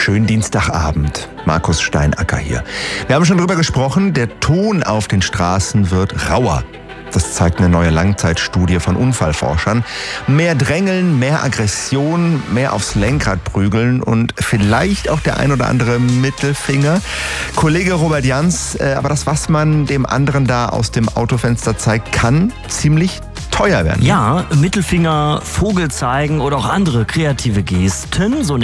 Schönen Dienstagabend. Markus Steinacker hier. Wir haben schon drüber gesprochen, der Ton auf den Straßen wird rauer. Das zeigt eine neue Langzeitstudie von Unfallforschern. Mehr Drängeln, mehr Aggression, mehr aufs Lenkrad prügeln und vielleicht auch der ein oder andere Mittelfinger. Kollege Robert Jans, aber das, was man dem anderen da aus dem Autofenster zeigt, kann ziemlich teuer werden. Ja, Mittelfinger, Vogel zeigen oder auch andere kreative Gesten, so